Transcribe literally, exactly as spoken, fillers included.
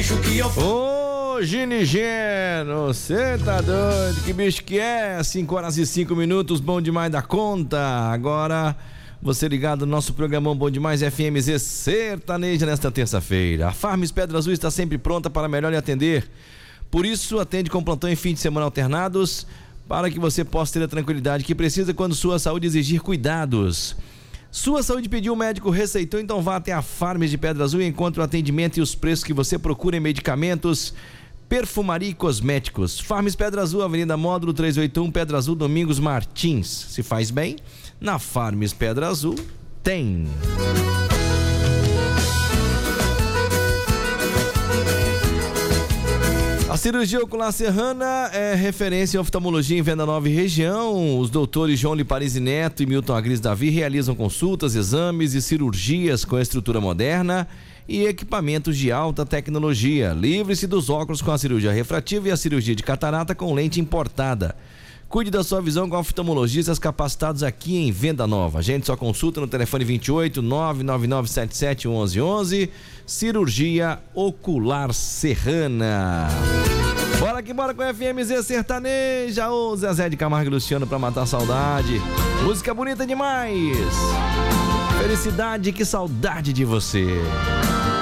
bicho que eu... Ô, Ginigeno, cê tá doido? Que bicho que é? cinco horas e cinco minutos, bom demais da conta. Agora, você ligado no nosso programão Bom Demais F M Z Sertaneja nesta terça-feira. A Farms Pedra Azul está sempre pronta para melhor lhe atender. Por isso, atende com plantão em fim de semana alternados, para que você possa ter a tranquilidade que precisa quando sua saúde exigir cuidados. Sua saúde pediu, o médico receitou, então vá até a Farms de Pedra Azul e encontre o atendimento e os preços que você procura em medicamentos, perfumaria e cosméticos. Farms Pedra Azul, Avenida Módulo trezentos e oitenta e um, Pedra Azul, Domingos Martins. Se faz bem, na Farms Pedra Azul tem. A cirurgia ocular Serrana é referência em oftalmologia em Venda Nova e região. Os doutores João Liparisi Neto e Milton Agris Davi realizam consultas, exames e cirurgias com estrutura moderna e equipamentos de alta tecnologia. Livre-se dos óculos com a cirurgia refrativa e a cirurgia de catarata com lente importada. Cuide da sua visão com oftalmologistas capacitados aqui em Venda Nova. Agende sua consulta no telefone vinte e oito, nove nove nove sete sete, um um um um. Cirurgia Ocular Serrana. Bora que bora com F M Z Sertaneja. Ô Zezé de Camargo e Luciano pra matar a saudade. Música bonita demais. Felicidade, que saudade de você.